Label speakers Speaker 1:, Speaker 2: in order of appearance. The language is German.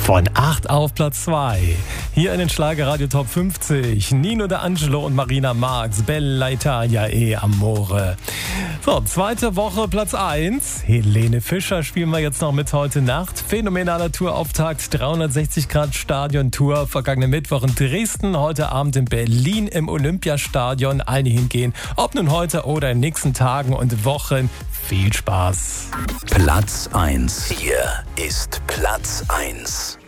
Speaker 1: Von 8 auf Platz 2. Hier in den Schlagerradio Top 50. Nino D'Angelo und Marina Marx. Bella Italia e Amore. So, zweite Woche Platz 1. Helene Fischer spielen wir jetzt noch mit heute Nacht. Phänomenaler Tourauftakt. 360 Grad Stadion-Tour. Vergangenen Mittwoch in Dresden. Heute Abend in Berlin im Olympiastadion. Allen hingehen. Ob nun heute oder in den nächsten Tagen und Wochen. Viel Spaß.
Speaker 2: Platz 1. Hier ist Platz 1.